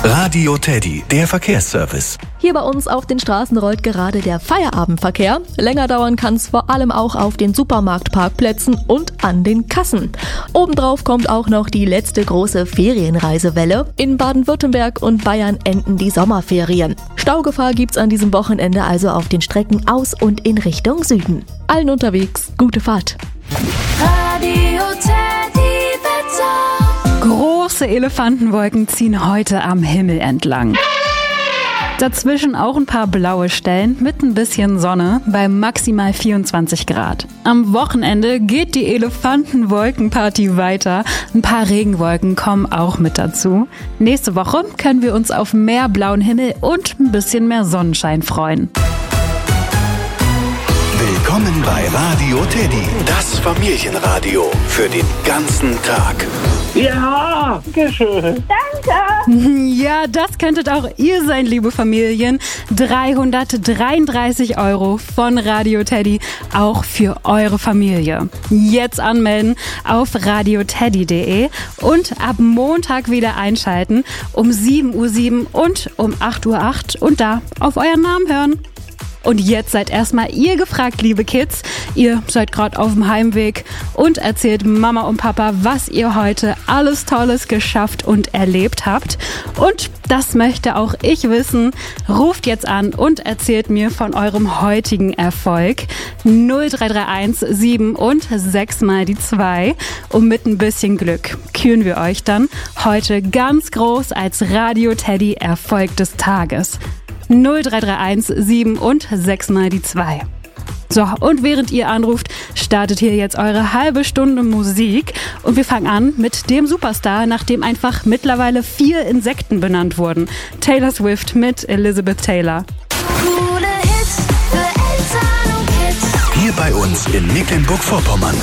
Radio Teddy, der Verkehrsservice. Hier bei uns auf den Straßen rollt gerade der Feierabendverkehr. Länger dauern kann es vor allem auch auf den Supermarktparkplätzen und an den Kassen. Obendrauf kommt auch noch die letzte große Ferienreisewelle. In Baden-Württemberg und Bayern enden die Sommerferien. Staugefahr gibt's an diesem Wochenende also auf den Strecken aus und in Richtung Süden. Allen unterwegs, gute Fahrt. Radio Teddy Wetter. Große Elefantenwolken ziehen heute am Himmel entlang. Dazwischen auch ein paar blaue Stellen mit ein bisschen Sonne bei maximal 24 Grad. Am Wochenende geht die Elefantenwolkenparty weiter. Ein paar Regenwolken kommen auch mit dazu. Nächste Woche können wir uns auf mehr blauen Himmel und ein bisschen mehr Sonnenschein freuen. Willkommen bei Radio Teddy, das Familienradio für den ganzen Tag. Ja, dankeschön. Ja, das könntet auch ihr sein, liebe Familien. 333 € von Radio Teddy, auch für eure Familie. Jetzt anmelden auf radioteddy.de und ab Montag wieder einschalten um 7:07 Uhr und um 8:08 Uhr und da auf euren Namen hören. Und jetzt seid erstmal ihr gefragt, liebe Kids. Ihr seid gerade auf dem Heimweg und erzählt Mama und Papa, was ihr heute alles Tolles geschafft und erlebt habt. Und das möchte auch ich wissen. Ruft jetzt an und erzählt mir von eurem heutigen Erfolg. 0331 7 und 6 mal die 2. Und mit ein bisschen Glück küren wir euch dann heute ganz groß als Radio Teddy Erfolg des Tages. 0331 7 und 6 mal die 2. So, und während ihr anruft, startet hier jetzt eure halbe Stunde Musik. Und wir fangen an mit dem Superstar, nach dem einfach mittlerweile 4 Insekten benannt wurden. Taylor Swift mit Elizabeth Taylor. Coole Hits für Eltern und Kids. Hier bei uns in Mecklenburg-Vorpommern.